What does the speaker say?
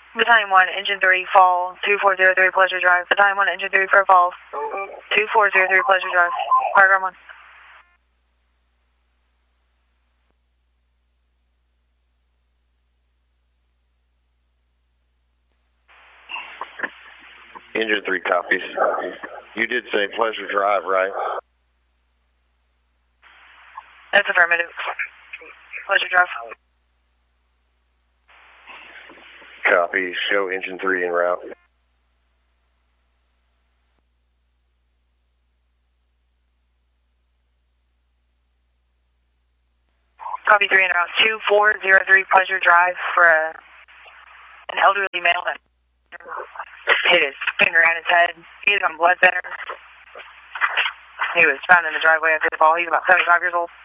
Battalion 1, Engine 3, fall 2403 Pleasure Drive. Battalion 1, Engine 3 for fall 2403 Pleasure Drive. Paragraph 1. Engine 3 copies. You did say Pleasure Drive, right? That's affirmative. Pleasure Drive. Copy. Show Engine 3 en route. Copy 3 en route. 2403 Pleasure Drive for an elderly male that hit his finger on his head. He is on blood center. He was found in the driveway after the fall. He's about 75 years old.